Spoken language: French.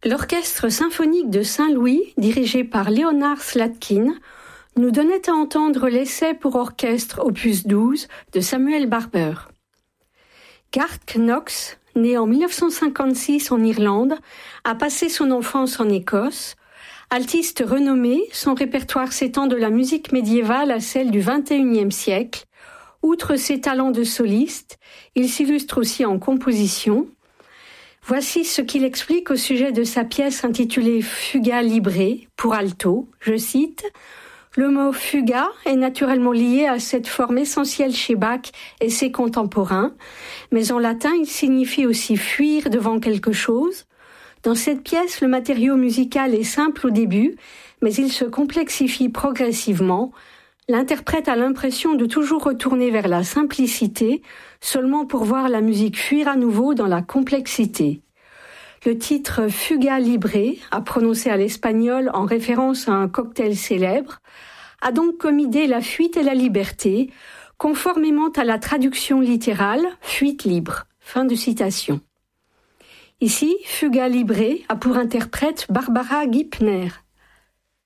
L'orchestre symphonique de Saint-Louis, dirigé par Leonard Slatkin, nous donnait à entendre l'essai pour orchestre opus 12 de Samuel Barber. Garth Knox, né en 1956 en Irlande, a passé son enfance en Écosse. Altiste renommé, son répertoire s'étend de la musique médiévale à celle du XXIe siècle. Outre ses talents de soliste, il s'illustre aussi en composition. Voici ce qu'il explique au sujet de sa pièce intitulée Fuga Libre pour alto. Je cite: « Le mot fuga est naturellement lié à cette forme essentielle chez Bach et ses contemporains, mais en latin il signifie aussi fuir devant quelque chose. Dans cette pièce, le matériau musical est simple au début, mais il se complexifie progressivement. L'interprète a l'impression de toujours retourner vers la simplicité, seulement pour voir la musique fuir à nouveau dans la complexité. » Le titre Fuga Libre, à prononcer à l'espagnol en référence à un cocktail célèbre, a donc comme idée la fuite et la liberté, conformément à la traduction littérale « fuite libre ». Fin de citation. Ici, Fuga Libre a pour interprète Barbara Gipner.